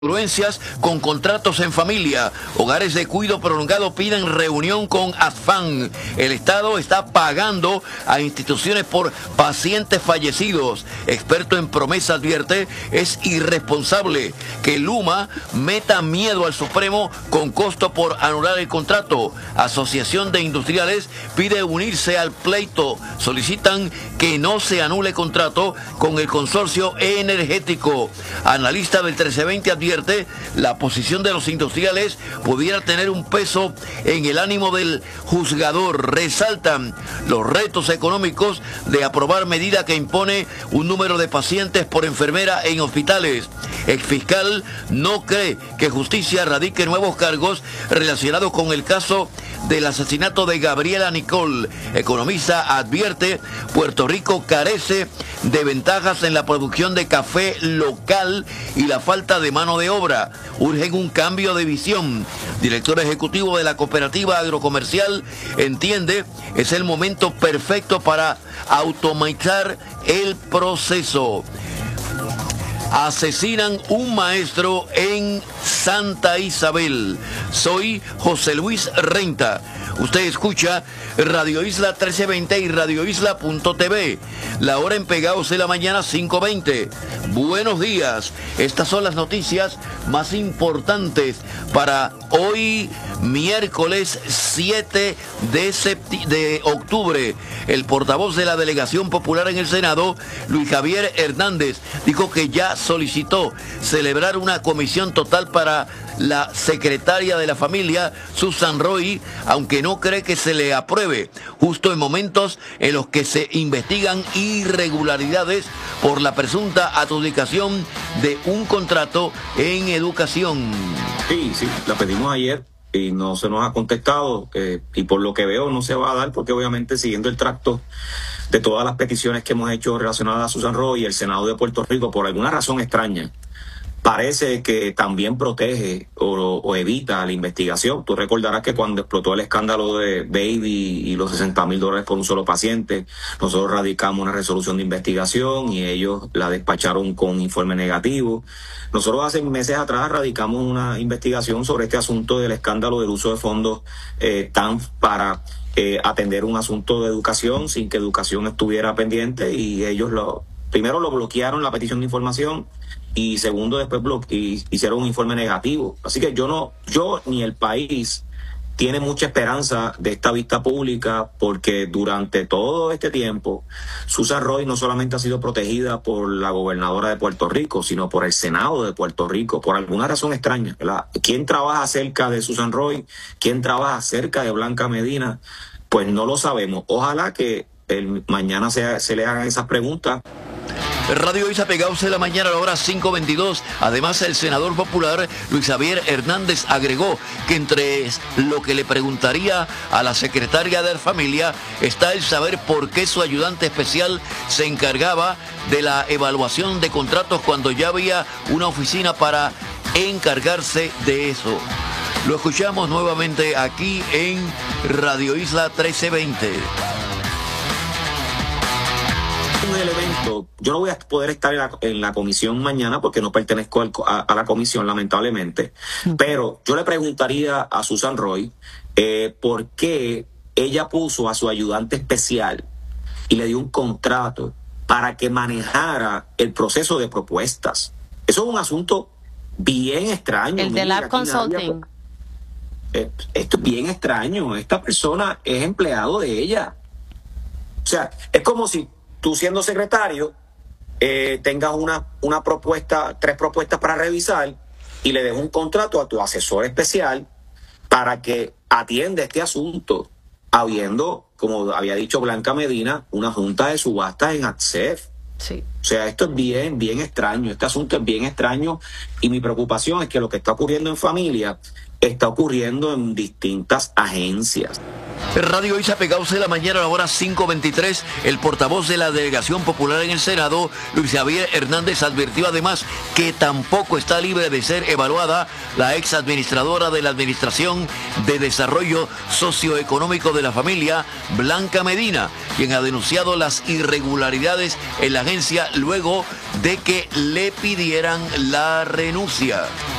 Incongruencias con contratos en familia. Hogares de cuidado prolongado piden reunión con AFAN. El Estado está pagando a instituciones por pacientes fallecidos. Experto en promesa advierte, es irresponsable que Luma meta miedo al Supremo con costo por anular el contrato. Asociación de Industriales pide unirse al pleito. Solicitan que no se anule contrato con el consorcio energético. Analista del 1320 advierte, la posición de los industriales pudiera tener un peso en el ánimo del juzgador. Resaltan los retos económicos de aprobar medida que impone un número de pacientes por enfermera en hospitales. Exfiscal no cree que justicia radique nuevos cargos relacionados con el caso del asesinato de Gabriela Nicole. Economista advierte, Puerto Rico carece de ventajas en la producción de café local y la falta de mano de obra. Urgen un cambio de visión. Director ejecutivo de la cooperativa agrocomercial entiende, es el momento perfecto para automatizar el proceso. Asesinan un maestro en Santa Isabel. Soy José Luis Renta. Usted escucha Radio Isla 1320 y radioisla.tv. La hora en Pegados de la mañana 5:20. Buenos días. Estas son las noticias más importantes para hoy, miércoles 7 de octubre. El portavoz de la Delegación Popular en el Senado, Luis Javier Hernández, dijo que ya solicitó celebrar una comisión total para la secretaria de la familia, Susan Roy, aunque no cree que se le apruebe, justo en momentos en los que se investigan irregularidades por la presunta adjudicación de un contrato en educación. Sí, la pedimos ayer y no se nos ha contestado, y por lo que veo no se va a dar, porque obviamente siguiendo el tracto de todas las peticiones que hemos hecho relacionadas a Susan Roy y el Senado de Puerto Rico, por alguna razón extraña, parece que también protege o evita la investigación. Tú recordarás que cuando explotó el escándalo de Baby y los $60,000 por un solo paciente, nosotros radicamos una resolución de investigación y ellos la despacharon con informe negativo. Nosotros hace meses atrás radicamos una investigación sobre este asunto del escándalo del uso de fondos TAN para atender un asunto de educación sin que educación estuviera pendiente, y ellos primero lo bloquearon la petición de información y segundo después hicieron un informe negativo. Así que yo ni el país tiene mucha esperanza de esta vista pública, porque durante todo este tiempo Susan Roy no solamente ha sido protegida por la gobernadora de Puerto Rico, sino por el Senado de Puerto Rico, por alguna razón extraña, ¿verdad? ¿Quién trabaja cerca de Susan Roy? ¿Quién trabaja cerca de Blanca Medina? Pues no lo sabemos. Ojalá que mañana se le hagan esas preguntas. Radio Isla Pegados de la mañana a la hora 5:22. Además, el senador popular Luis Javier Hernández agregó que entre lo que le preguntaría a la secretaria de la familia está el saber por qué su ayudante especial se encargaba de la evaluación de contratos cuando ya había una oficina para encargarse de eso. Lo escuchamos nuevamente aquí en Radio Isla 1320. El evento, yo no voy a poder estar en la comisión mañana porque no pertenezco a la comisión, lamentablemente, pero yo le preguntaría a Susan Roy por qué ella puso a su ayudante especial y le dio un contrato para que manejara el proceso de propuestas. Eso es un asunto bien extraño. El de Lab Consulting. Esto es bien extraño. Esta persona es empleado de ella. O sea, es como si tú, siendo secretario, tengas una propuesta, 3 propuestas para revisar, y le des un contrato a tu asesor especial para que atienda este asunto, habiendo, como había dicho Blanca Medina, una junta de subastas en ACSEF. Sí. O sea, esto es bien extraño. Este asunto es bien extraño, y mi preocupación es que lo que está ocurriendo en familia está ocurriendo en distintas agencias. Radio Isa Pegados de la mañana a la hora 5:23. El portavoz de la Delegación Popular en el Senado, Luis Javier Hernández, advirtió además que tampoco está libre de ser evaluada la ex administradora de la Administración de Desarrollo Socioeconómico de la Familia, Blanca Medina, quien ha denunciado las irregularidades en la agencia luego de que le pidieran la renuncia.